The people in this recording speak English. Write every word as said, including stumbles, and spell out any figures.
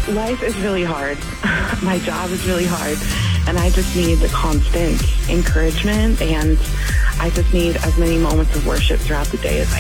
Life is really hard. My job is really hard. And I just need the constant encouragement, and I just need as many moments of worship throughout the day as I